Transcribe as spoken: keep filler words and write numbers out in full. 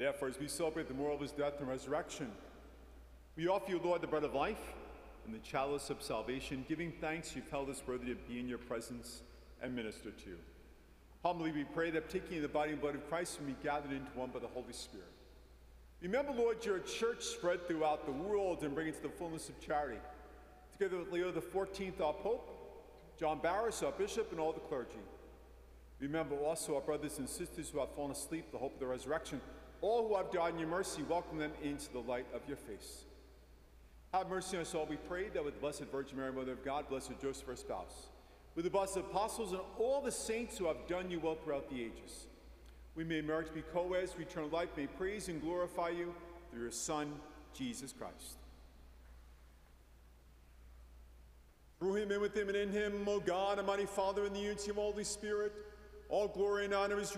Therefore, as we celebrate the memorial of his death and resurrection, we offer you, Lord, the bread of life and the chalice of salvation, giving thanks you've held us worthy to be in your presence and minister to you. Humbly we pray that, taking the body and blood of Christ, we be gathered into one by the Holy Spirit. Remember, Lord, your church spread throughout the world and bring it to the fullness of charity. Together with Leo the fourteenth, our Pope, John Barris, our Bishop, and all the clergy. Remember also our brothers and sisters who have fallen asleep, the hope of the resurrection. All who have died in your mercy, welcome them into the light of your face. Have mercy on us all, we pray, that with the Blessed Virgin Mary, Mother of God, Blessed Joseph, her spouse, with the blessed apostles and all the saints who have done you well throughout the ages, we may merit to be co-heirs to eternal life, may praise and glorify you through your Son, Jesus Christ. Through him, and with him, and in him, O God, Almighty Father, in the unity of the Holy Spirit, all glory and honor is